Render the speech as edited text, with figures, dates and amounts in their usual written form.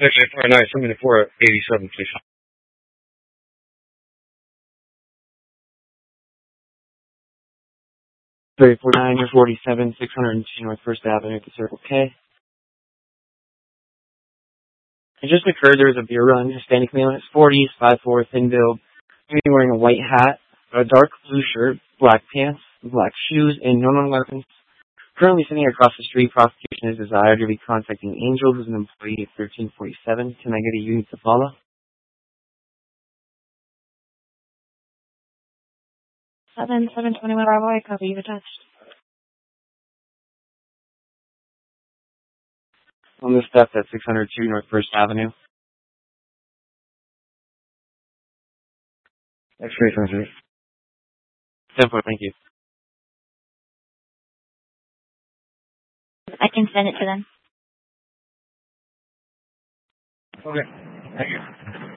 Actually, 49, 74, 87, please. 349 or 47, 602 North First Avenue at the Circle K. It just occurred there was a beer run, Hispanic male in his 40s, 5'4", thin build, maybe wearing a white hat, a dark blue shirt, black pants, black shoes, and no known weapons. Currently sitting across the street, prosecution is desired to be contacting Angel, who's an employee of 1347. Can I get a unit to follow? 721 Bravo, copy, you've attached. On the steps at 602 North First Avenue. X-ray, 10-4, thank you. I can send it to them. Okay. Thank you.